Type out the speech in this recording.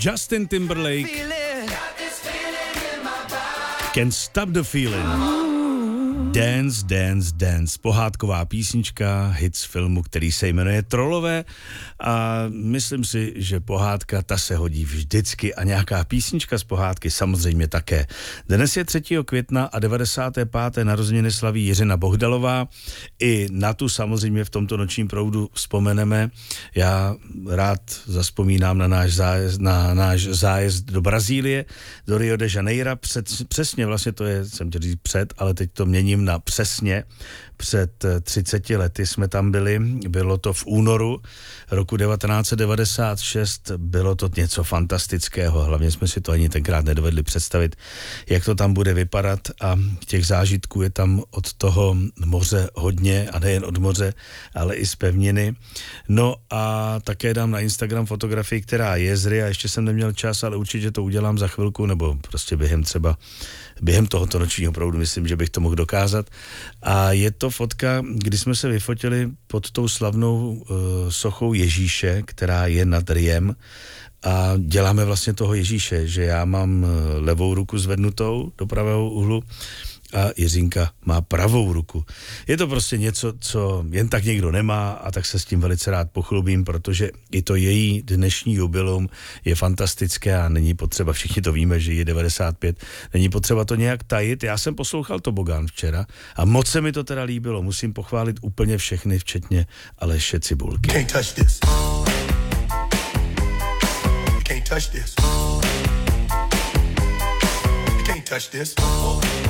Justin Timberlake, Can't Stop the Feeling. Dance, Dance, Dance. Pohádková písnička, hit z filmu, který se jmenuje Trollové, a myslím si, že pohádka ta se hodí vždycky a nějaká písnička z pohádky samozřejmě také. Dnes je 3. května a 95. narozeniny slaví Jiřina Bohdalová. I na tu samozřejmě v tomto nočním proudu vzpomeneme. Já rád zazpomínám na náš zájezd do Brazílie, do Rio de Janeiro. Přesně vlastně to je, jsem chtěl říct před, ale teď to měním na přesně. Před 30 lety jsme tam byli, bylo to v únoru roku 1996, bylo to něco fantastického, hlavně jsme si to ani tenkrát nedovedli představit, jak to tam bude vypadat, a těch zážitků je tam od toho moře hodně, a nejen od moře, ale i z pevniny. No a také dám na Instagram fotografii, která je z Ria, ještě jsem neměl čas, ale určitě to udělám za chvilku, nebo prostě během tohoto nočního proudu, myslím, že bych to mohl dokázat. A je to fotka, kdy jsme se vyfotili pod tou slavnou sochou Ježíše, která je nad Riem, a děláme vlastně toho Ježíše, že já mám levou ruku zvednutou do pravého úhlu a Jiřinka má pravou ruku. Je to prostě něco, co jen tak někdo nemá, a tak se s tím velice rád pochlubím, protože i to její dnešní jubileum je fantastické a není potřeba, všichni to víme, že je 95, není potřeba to nějak tajit. Já jsem poslouchal Tobogán včera a moc se mi to teda líbilo. Musím pochválit úplně všechny, včetně Aleše Cibulky. Can't touch this. You can't touch this. You can't touch this.